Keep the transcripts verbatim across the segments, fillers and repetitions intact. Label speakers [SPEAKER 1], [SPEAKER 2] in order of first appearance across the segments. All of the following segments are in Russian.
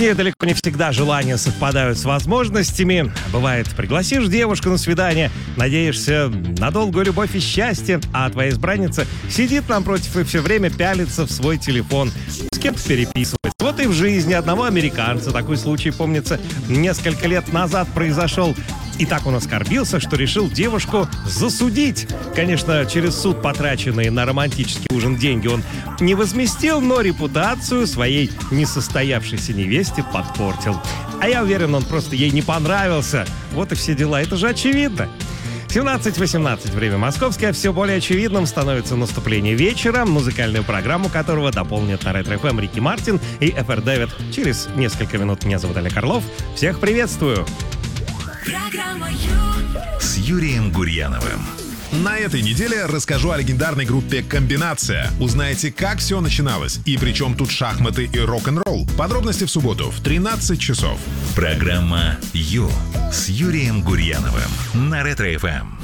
[SPEAKER 1] жизни далеко не всегда желания совпадают с возможностями. Бывает, пригласишь девушку на свидание, надеешься на долгую любовь и счастье, а твоя избранница сидит напротив и все время пялится в свой телефон, с кем-то переписывается. Вот и в жизни одного американца такой случай, помнится, несколько лет назад произошел. И так он оскорбился, что решил девушку засудить. Конечно, через суд потраченные на романтический ужин деньги он не возместил, но репутацию своей несостоявшейся невесте подпортил. А я уверен, он просто ей не понравился. Вот и все дела, это же очевидно. семнадцать восемнадцать, время московское. Все более очевидным становится наступление вечера, музыкальную программу которого дополнят на Ретро эф эм Рики Мартин и эф эр Дэвид. Через несколько минут. Меня зовут Олег Орлов. Всех приветствую.
[SPEAKER 2] Программа Ю
[SPEAKER 3] с Юрием Гурьяновым. На этой неделе расскажу о легендарной группе «Комбинация». Узнаете, как все начиналось и при чем тут шахматы и рок-н-ролл. Подробности в субботу в тринадцать часов. Программа Ю с Юрием Гурьяновым на Ретро эф эм.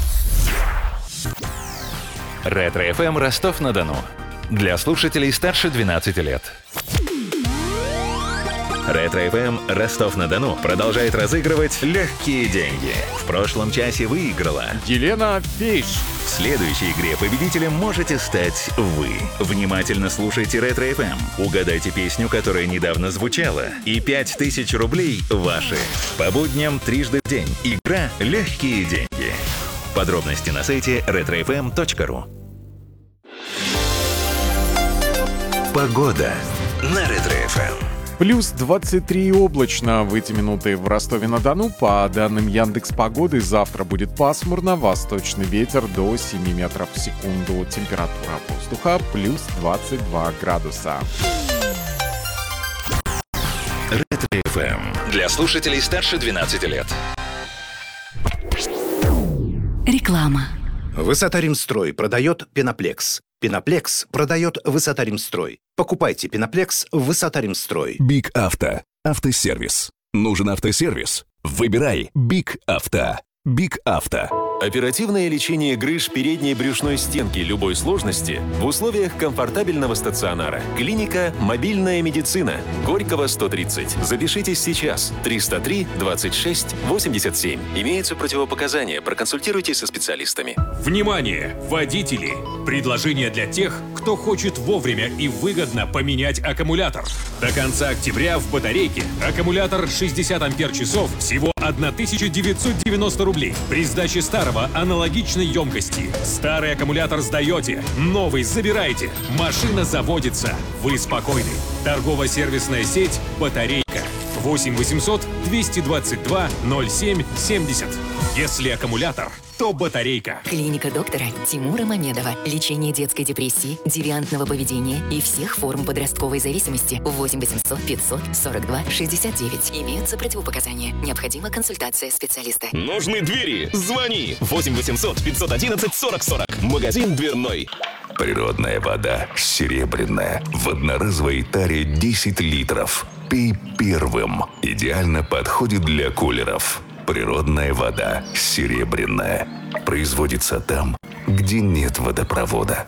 [SPEAKER 4] Ретро эф эм Ростов-на-Дону. Для слушателей старше двенадцати лет. Ретро эф эм Ростов-на-Дону продолжает разыгрывать легкие деньги. В прошлом часе выиграла
[SPEAKER 5] Елена Фейш.
[SPEAKER 4] В следующей игре победителем можете стать вы. Внимательно слушайте Ретро эф эм. Угадайте песню, которая недавно звучала. И пять тысяч рублей ваши. По будням трижды в день. Игра «Легкие деньги». Подробности на сайте ретро эф эм точка ру. Погода на Ретро эф эм.
[SPEAKER 5] Плюс двадцать три облачно в эти минуты в Ростове-на-Дону. По данным Яндекс.Погоды, завтра будет пасмурно, восточный ветер до семи метров в секунду. Температура воздуха плюс двадцать два градуса.
[SPEAKER 4] Ретро эф эм. Для слушателей старше двенадцати лет.
[SPEAKER 6] Реклама.
[SPEAKER 7] Высота-Римстрой продает Пеноплекс. Пеноплекс продает Высота-Римстрой. Покупайте Пеноплекс в Высота-Римстрой.
[SPEAKER 8] Биг Авто. Автосервис. Нужен автосервис? Выбирай Биг Авто. Биг Авто.
[SPEAKER 9] Оперативное лечение грыж передней брюшной стенки любой сложности в условиях комфортабельного стационара. Клиника «Мобильная медицина». Горького, сто тридцать. Запишитесь сейчас. триста три двадцать шесть восемьдесят семь. Имеются противопоказания. Проконсультируйтесь со специалистами.
[SPEAKER 10] Внимание, водители! Предложение для тех, кто хочет вовремя и выгодно поменять аккумулятор. До конца октября в батарейке аккумулятор шестьдесят ампер-часов всего тысяча девятьсот девяносто рублей. При сдаче старого аналогичной емкости. Старый аккумулятор сдаете, новый забираете. Машина заводится. Вы спокойны. Торгово-сервисная сеть «Батарейка». восемь восемьсот двести двадцать два ноль семь семьдесят. Если аккумулятор, то батарейка.
[SPEAKER 6] Клиника доктора Тимура Мамедова. Лечение детской депрессии, девиантного поведения и всех форм подростковой зависимости. восемь восемьсот пятьсот сорок два шестьдесят девять. Имеются противопоказания. Необходима консультация специалиста.
[SPEAKER 9] Нужны двери? Звони. восемь восемьсот пятьсот одиннадцать сорок сорок. Магазин дверной.
[SPEAKER 8] Природная вода серебряная. В одноразовой таре десять литров. Пей первым. Идеально подходит для кулеров. Природная вода серебряная. Производится там, где нет водопровода.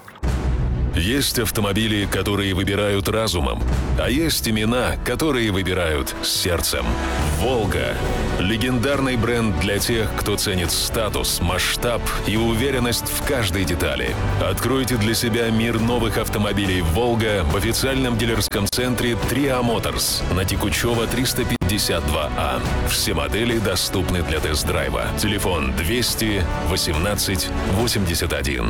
[SPEAKER 9] Есть автомобили, которые выбирают разумом, а есть имена, которые выбирают сердцем. «Волга» — легендарный бренд для тех, кто ценит статус, масштаб и уверенность в каждой детали. Откройте для себя мир новых автомобилей «Волга» в официальном дилерском центре «Триа Моторс» на Текучева триста пятьдесят два А. Все модели доступны для тест-драйва. Телефон двести восемнадцать восемьдесят один.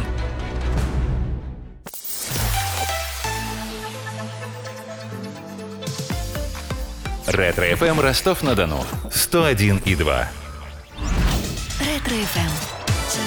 [SPEAKER 4] Ретро эф эм Ростов-на-Дону. сто один и два.
[SPEAKER 6] Ретро эф эм.